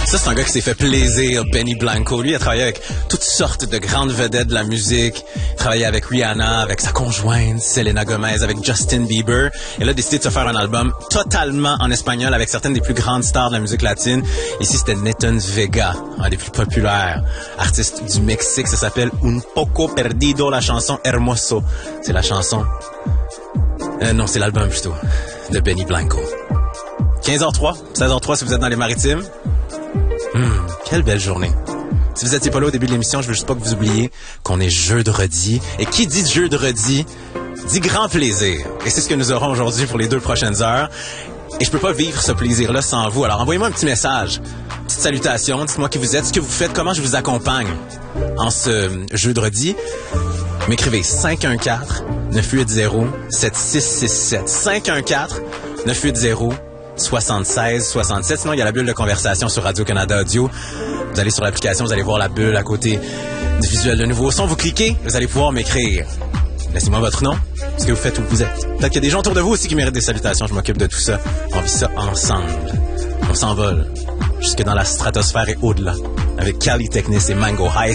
Ça, c'est un gars qui s'est fait plaisir, Benny Blanco. Lui, il a travaillé avec toutes sortes de grandes vedettes de la musique. Il travaillait avec Rihanna, avec sa conjointe, Selena Gomez, avec Justin Bieber. Et là, a décidé de se faire un album totalement en espagnol avec certaines des plus grandes stars de la musique latine. Ici, c'était Nathan Vega, un des plus populaires artistes du Mexique. Ça s'appelle Un Poco Perdido, la chanson Hermoso. C'est la chanson... non, c'est l'album plutôt, de Benny Blanco. 15h03, 16h03 si vous êtes dans les Maritimes. Quelle belle journée. Si vous étiez pas là au début de l'émission, je veux juste pas que vous oubliez qu'on est jeudi. Et qui dit jeudi dit grand plaisir. Et c'est ce que nous aurons aujourd'hui pour les 2 prochaines heures. Et je peux pas vivre ce plaisir-là sans vous. Alors envoyez-moi un petit message, petite salutation, dites-moi qui vous êtes, ce que vous faites, comment je vous accompagne en ce jeudi. M'écrivez 514-980-7667. 514-980-7667. Sinon, il y a la bulle de conversation sur Radio-Canada Audio. Vous allez sur l'application, vous allez voir la bulle à côté du visuel de nouveau son. Vous cliquez, vous allez pouvoir m'écrire. Laissez-moi votre nom, ce que vous faites, où vous êtes. Peut-être qu'il y a des gens autour de vous aussi qui méritent des salutations. Je m'occupe de tout ça. On vit ça ensemble. On s'envole jusque dans la stratosphère et au-delà avec Cali Technis et Mango High.